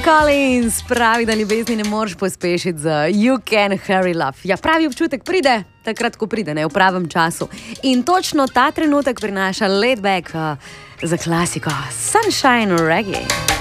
Collins pravi, da ljubezni ne moreš pospešiti z You Can Hurry Love. Ja, pravi občutek pride, takrat, ko pride, ne v pravem času. In točno ta trenutek prinaša Laid Back za klasiko Sunshine Reggae.